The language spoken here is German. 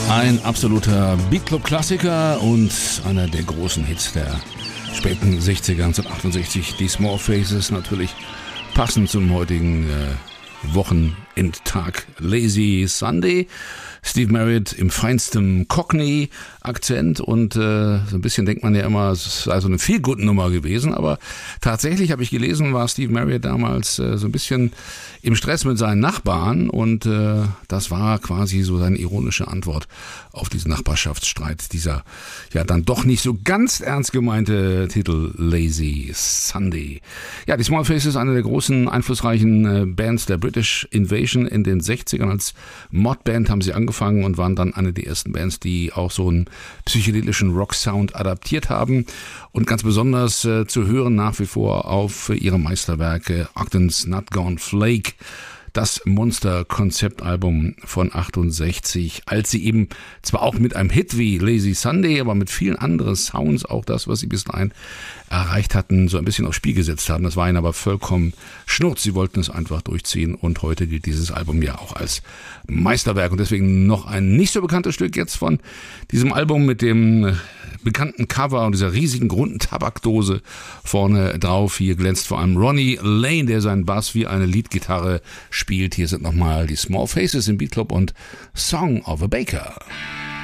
Ein absoluter Beat-Club-Klassiker und einer der großen Hits der späten 60er, 1968, die Small Faces, natürlich passend zum heutigen Wochenendtag Lazy Sunday. Steve Marriott im feinsten Cockney-Akzent und so ein bisschen denkt man ja immer, es sei so eine Feel-Good-Nummer gewesen, aber tatsächlich habe ich gelesen, war Steve Marriott damals so ein bisschen im Stress mit seinen Nachbarn und das war quasi so seine ironische Antwort auf diesen Nachbarschaftsstreit, dieser ja dann doch nicht so ganz ernst gemeinte Titel Lazy Sunday. Ja, die Small Faces, eine der großen, einflussreichen Bands der British Invasion in den 60ern. Als Modband haben sie angefangen und waren dann eine der ersten Bands, die auch so einen psychedelischen Rock-Sound adaptiert haben und ganz besonders zu hören nach wie vor auf ihre Meisterwerke Ogden's Not Gone Flake, das Monster-Konzeptalbum von 68, als sie eben zwar auch mit einem Hit wie Lazy Sunday, aber mit vielen anderen Sounds, auch das, was sie bis dahin erreicht hatten, so ein bisschen aufs Spiel gesetzt haben. Das war ihnen aber vollkommen Schnurz. Sie wollten es einfach durchziehen und heute gilt dieses Album ja auch als Meisterwerk und deswegen noch ein nicht so bekanntes Stück jetzt von diesem Album mit dem bekannten Cover und dieser riesigen runden Tabakdose vorne drauf. Hier glänzt vor allem Ronnie Lane, der seinen Bass wie eine Leadgitarre spielt. Hier sind nochmal die Small Faces im Beat Club und Song of a Baker.